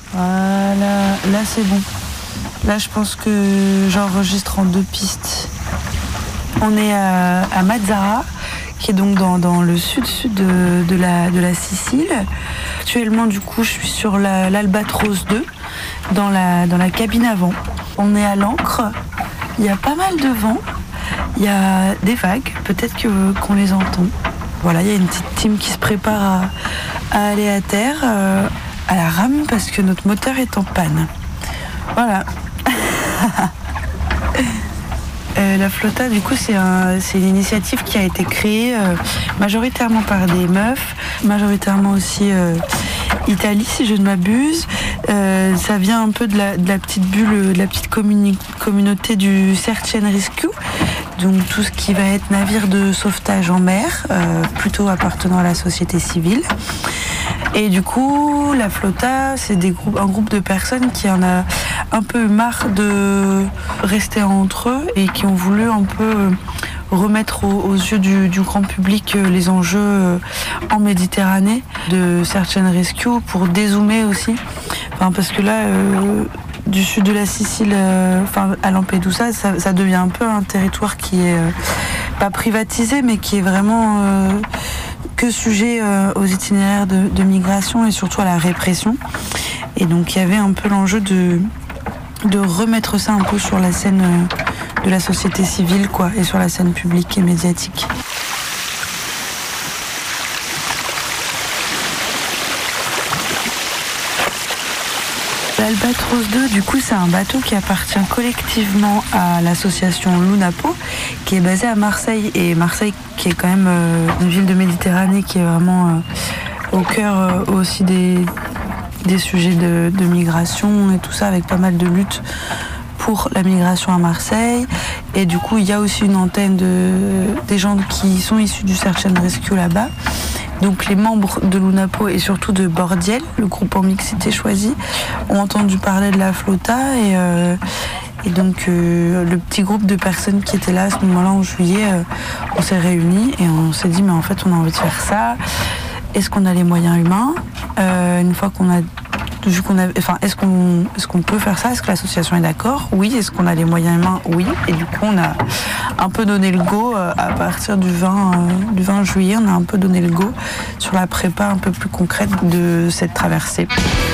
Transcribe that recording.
Voilà, là c'est bon. Là je pense que j'enregistre en 2 pistes. On est à Mazara, qui est donc dans le sud-sud de la Sicile. Actuellement du coup je suis sur l'Albatros 2, dans la cabine avant. On est à l'ancre, il y a pas mal de vent, il y a des vagues, peut-être qu'on les entend. Voilà, il y a une petite team qui se prépare à aller à terre, à la rame, parce que notre moteur est en panne. Voilà. La Flotta, du coup, c'est une initiative qui a été créée majoritairement par des meufs, majoritairement aussi Italie, si je ne m'abuse. Ça vient un peu de la petite bulle, de la petite communauté du Search and Rescue. Donc tout ce qui va être navire de sauvetage en mer, plutôt appartenant à la société civile. Et du coup, la Flotta, c'est un groupe de personnes qui en a un peu marre de rester entre eux et qui ont voulu un peu remettre aux yeux du grand public les enjeux en Méditerranée de Search and Rescue pour dézoomer aussi. Parce que là, du sud de la Sicile, à Lampedusa, ça devient un peu un territoire qui est pas privatisé, mais qui est vraiment que sujet aux itinéraires de migration et surtout à la répression. Et donc il y avait un peu l'enjeu de remettre ça un peu sur la scène de la société civile, quoi, et sur la scène publique et médiatique. L'Albatros 2, du coup, c'est un bateau qui appartient collectivement à l'association Lunapo, qui est basée à Marseille. Et Marseille, qui est quand même une ville de Méditerranée, qui est vraiment au cœur aussi des sujets de migration et tout ça, avec pas mal de luttes pour la migration à Marseille. Et du coup, il y a aussi une antenne des gens qui sont issus du Search and Rescue là-bas. Donc les membres de Lunapo et surtout de Bordiel, le groupe en mixité choisi, ont entendu parler de la Flotta et donc le petit groupe de personnes qui étaient là à ce moment-là en juillet, on s'est réunis et on s'est dit mais en fait on a envie de faire ça. Est-ce qu'on a les moyens humains une fois qu'on a est-ce qu'on peut faire ça? Est-ce que l'association est d'accord? Oui. Est-ce qu'on a les moyens humains? Oui. Et du coup, on a un peu donné le go à partir du 20 juillet. On a un peu donné le go sur la prépa un peu plus concrète de cette traversée.